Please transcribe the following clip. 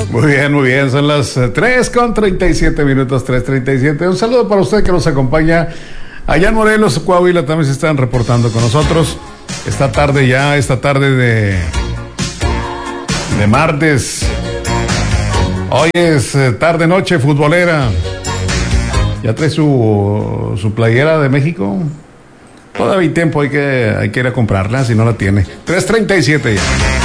Muy bien, son las 3:37, 3:37. Un saludo para usted que nos acompaña allá en Morelos, Coahuila, también se están reportando con nosotros esta tarde de martes. Hoy es tarde-noche futbolera. ¿Ya trae su playera de México? Todavía hay tiempo, hay que ir a comprarla si no la tiene. 3:37 ya.